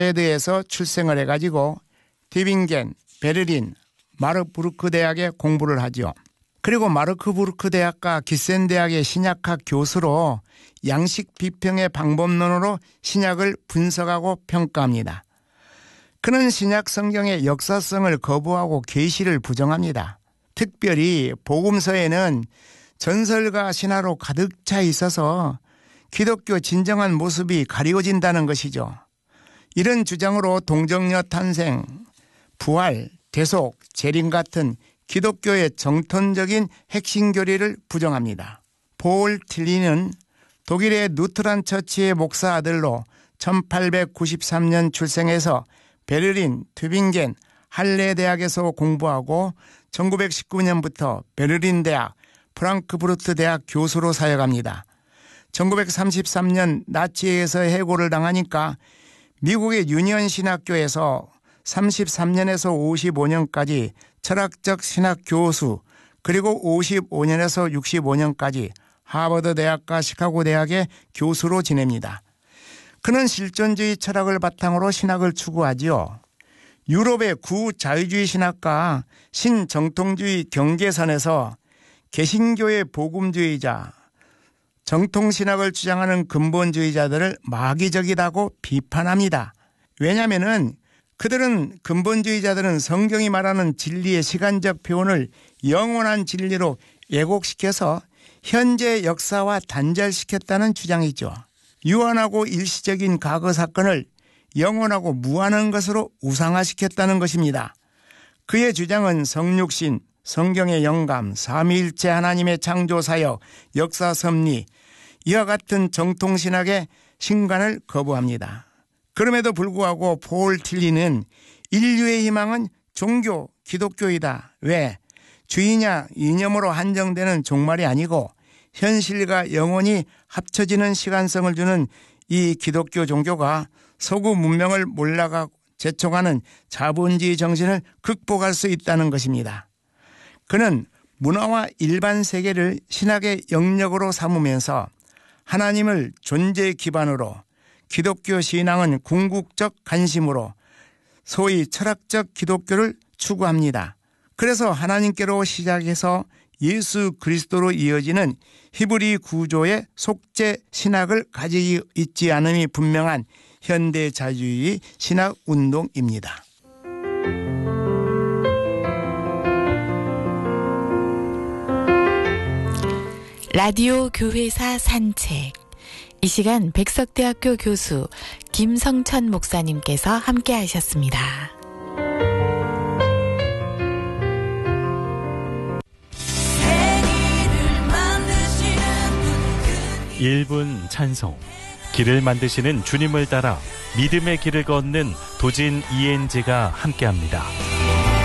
스웨드에서 출생을 해가지고 튜빙겐, 베를린, 마르부르크 대학에 공부를 하죠. 그리고 마르크부르크 대학과 기센 대학의 신약학 교수로 양식 비평의 방법론으로 신약을 분석하고 평가합니다. 그는 신약 성경의 역사성을 거부하고 계시를 부정합니다. 특별히 복음서에는 전설과 신화로 가득 차 있어서 기독교 진정한 모습이 가리워진다는 것이죠. 이런 주장으로 동정녀 탄생, 부활, 대속, 재림 같은 기독교의 정통적인 핵심 교리를 부정합니다. 폴 틸리는 독일의 루트란 처치의 목사 아들로 1893년 출생해서 베를린, 튜빙겐, 할레 대학에서 공부하고 1919년부터 베를린 대학, 프랑크푸르트 대학 교수로 사역합니다. 1933년 나치에 의해서 해고를 당하니까 미국의 유니언 신학교에서 33년에서 55년까지 철학적 신학 교수, 그리고 55년에서 65년까지 하버드 대학과 시카고 대학의 교수로 지냅니다. 그는 실존주의 철학을 바탕으로 신학을 추구하지요. 유럽의 구자유주의 신학과 신정통주의 경계선에서 개신교의 복음주의자, 정통신학을 주장하는 근본주의자들을 마귀적이라고 비판합니다. 왜냐하면 근본주의자들은 성경이 말하는 진리의 시간적 표현을 영원한 진리로 왜곡시켜서 현재 역사와 단절시켰다는 주장이죠. 유한하고 일시적인 과거 사건을 영원하고 무한한 것으로 우상화시켰다는 것입니다. 그의 주장은 성육신, 성경의 영감, 삼위일체 하나님의 창조사역, 역사섭리, 이와 같은 정통신학의 신관을 거부합니다. 그럼에도 불구하고 폴 틸리는 인류의 희망은 종교, 기독교이다. 왜? 주의냐 이념으로 한정되는 종말이 아니고 현실과 영혼이 합쳐지는 시간성을 주는 이 기독교 종교가 서구 문명을 몰락하고 재촉하는 자본주의 정신을 극복할 수 있다는 것입니다. 그는 문화와 일반 세계를 신학의 영역으로 삼으면서 하나님을 존재 기반으로, 기독교 신앙은 궁극적 관심으로 소위 철학적 기독교를 추구합니다. 그래서 하나님께로 시작해서 예수 그리스도로 이어지는 히브리 구조의 속죄 신학을 가지고 있지 않음이 분명한 현대자유주의 신학 운동입니다. 라디오 교회사 산책. 이 시간 백석대학교 교수 김성천 목사님께서 함께 하셨습니다. 1분 찬송. 길을 만드시는 주님을 따라 믿음의 길을 걷는 도진 ENG가 함께합니다.